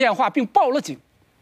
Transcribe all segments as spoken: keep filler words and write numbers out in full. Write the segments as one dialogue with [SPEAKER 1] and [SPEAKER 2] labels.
[SPEAKER 1] 电话并报了警。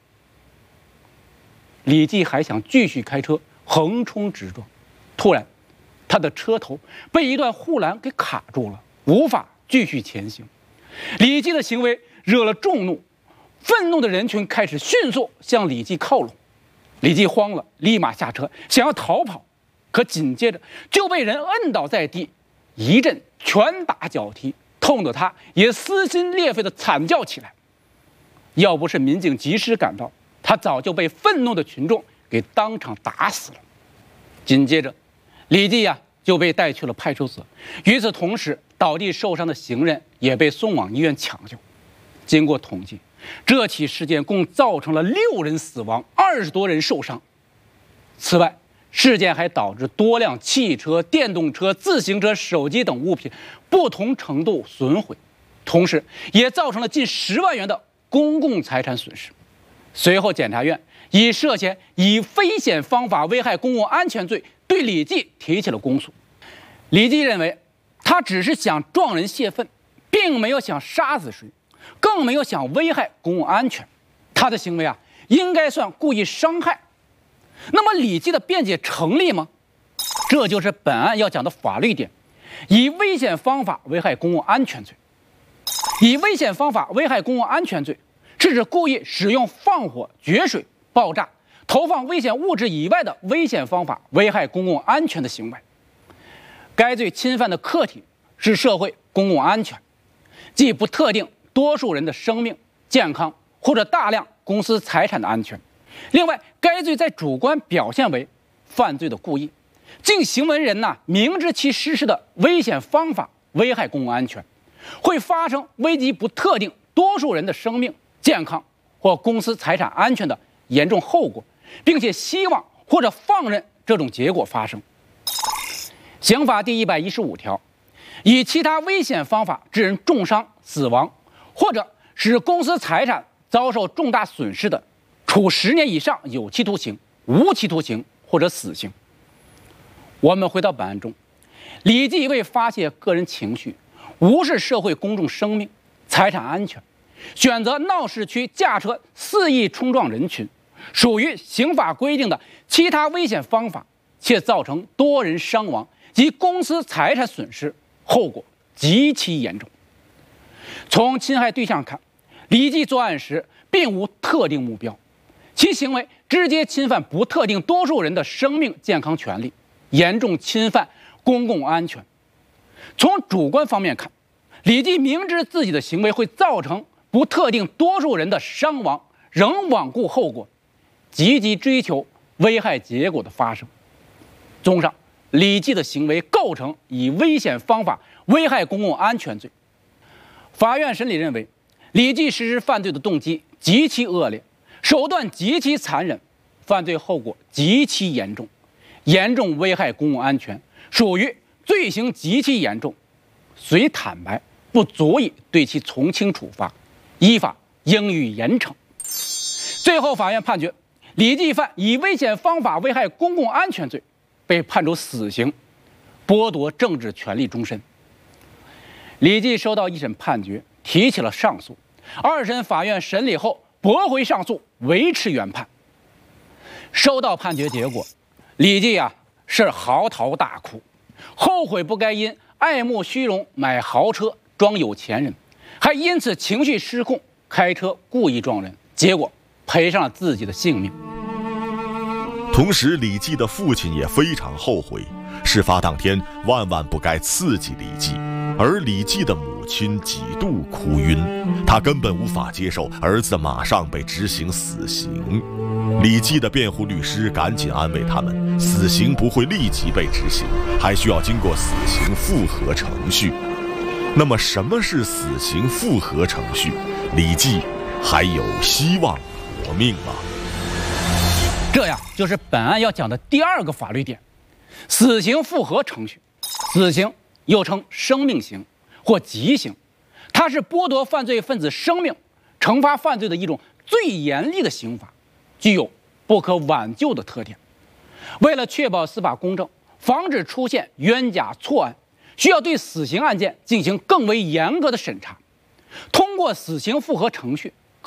[SPEAKER 1] 李继还想继续开车横冲直撞，突然，他的车头被一段护栏给卡住了，无法继续前行。李继的行为惹了众怒，愤怒的人群开始迅速向李继靠拢。李继慌了，立马下车想要逃跑，可紧接着就被人摁倒在地，一阵拳打脚踢，痛得他也撕心裂肺地惨叫起来。要不是民警及时赶到，他早就被愤怒的群众给当场打死了。紧接着，李继呀、啊、就被带去了派出所。与此同时，倒地受伤的行人也被送往医院抢救。经过统计，这起事件共造成了六人死亡，二十多人受伤。此外，事件还导致多辆汽车、电动车、自行车、手机等物品不同程度损毁，同时也造成了近十万元的公共财产损失。随后，检察院以涉嫌以危险方法危害公共安全罪对李继提起了公诉。李继认为，他只是想撞人泄愤，并没有想杀死谁，更没有想危害公共安全。他的行为啊，应该算故意伤害。那么，李继的辩解成立吗？这就是本案要讲的法律点：以危险方法危害公共安全罪。以危险方法危害公共安全罪，是指故意使用放火、决水、爆炸、投放危险物质以外的危险方法危害公共安全的行为。该罪侵犯的客体是社会公共安全，即不特定多数人的生命、健康或者大量公司财产的安全。另外，该罪在主观表现为犯罪的故意，经行为人呐明知其实施的危险方法危害公共安全，会发生危及不特定多数人的生命、健康或公司财产安全的严重后果，并且希望或者放任这种结果发生。刑法第一百一十五条，以其他危险方法致人重伤、死亡，或者使公司财产遭受重大损失的，处十年以上有期徒刑、无期徒刑或者死刑。我们回到本案中，李继为发泄个人情绪，无视社会公众生命、财产安全，选择闹市区驾车肆意冲撞人群，属于刑法规定的其他危险方法，且造成多人伤亡及公司财产损失，后果极其严重。从侵害对象看，李继作案时并无特定目标，其行为直接侵犯不特定多数人的生命健康权利，严重侵犯公共安全。从主观方面看，李继明知自己的行为会造成不特定多数人的伤亡，仍罔顾后果，积极追求危害结果的发生。综上，李继的行为构成以危险方法危害公共安全罪。法院审理认为，李继实施犯罪的动机极其恶劣，手段极其残忍，犯罪后果极其严重，严重危害公共安全，属于罪行极其严重，虽坦白不足以对其从轻处罚，依法应予严惩。最后，法院判决李继犯以危险方法危害公共安全罪，被判处死刑，剥夺政治权利终身。李继收到一审判决，提起了上诉。二审法院审理后驳回上诉，维持原判。收到判决结果，李继啊是嚎啕大哭，后悔不该因爱慕虚荣买豪车装有钱人，还因此情绪失控开车故意撞人，结果赔上了自己的性命。
[SPEAKER 2] 同时，李继的父亲也非常后悔，事发当天万万不该刺激李继，而李继的母亲几度哭晕，她根本无法接受儿子马上被执行死刑。李继的辩护律师赶紧安慰他们，死刑不会立即被执行，还需要经过死刑复核程序。那么什么是死刑复核程序？李继还有希望活命吗？
[SPEAKER 1] 这样就是本案要讲的第二个法律点：死刑复核程序。死刑又称生命刑或极刑，它是剥夺犯罪分子生命、惩罚犯罪的一种最严厉的刑罚，具有不可挽救的特点。为了确保司法公正，防止出现冤假错案，需要对死刑案件进行更为严格的审查。通过死刑复核程序，可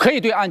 [SPEAKER 1] 可以对案